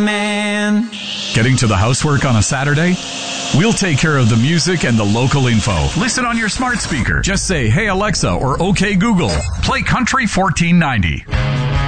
man. Getting to the housework on a Saturday? We'll take care of the music and the local info. Listen on your smart speaker. Just say, "Hey Alexa," or "Okay Google, play Country 1490."